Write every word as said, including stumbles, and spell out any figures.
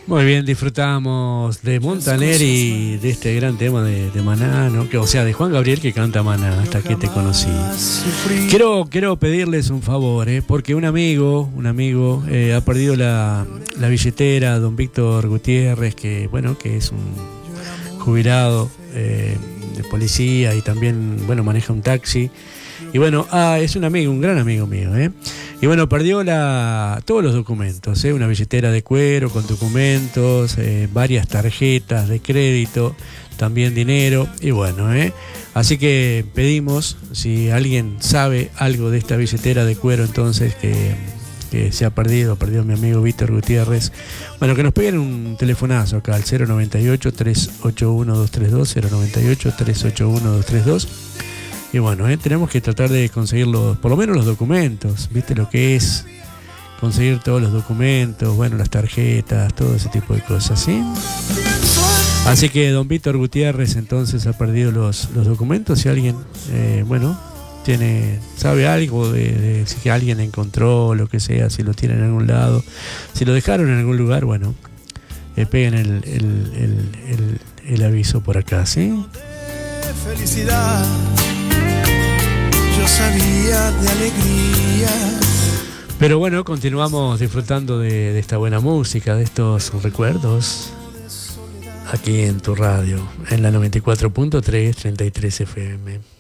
Muy bien, disfrutamos de Montaner y de este gran tema de, de Maná, ¿no? Que, o sea, de Juan Gabriel, que canta Maná, Hasta que te conocí. Quiero, quiero pedirles un favor, ¿eh? Porque un amigo, un amigo eh, ha perdido la, la billetera, don Víctor Gutiérrez, que bueno, que es un jubilado eh, de policía y también, bueno, maneja un taxi. Y bueno, ah, es un amigo, un gran amigo mío, ¿eh? Y bueno, perdió la, todos los documentos, ¿eh? Una billetera de cuero con documentos, eh, varias tarjetas de crédito, también dinero, y bueno, ¿eh? Así que pedimos, si alguien sabe algo de esta billetera de cuero, entonces, que, que se ha perdido, perdió mi amigo Víctor Gutiérrez, bueno, que nos peguen un telefonazo acá al cero noventa y ocho, tres ocho uno, dos tres dos, cero noventa y ocho, tres ocho uno, dos tres dos. Y bueno, ¿eh? Tenemos que tratar de conseguir los, por lo menos los documentos, ¿viste lo que es? Conseguir todos los documentos, bueno, las tarjetas, todo ese tipo de cosas, ¿sí? Así que don Víctor Gutiérrez entonces ha perdido los, los documentos. Si alguien, eh, bueno, tiene, sabe algo de, de si alguien encontró, lo que sea, si lo tiene en algún lado, si lo dejaron en algún lugar, bueno, eh, peguen el, el, el, el, el aviso por acá, ¿sí? Felicidad. Yo sabía de alegría. Pero bueno, continuamos disfrutando de, de esta buena música, de estos recuerdos, aquí en tu radio, en la noventa y cuatro punto tres, treinta y tres F M.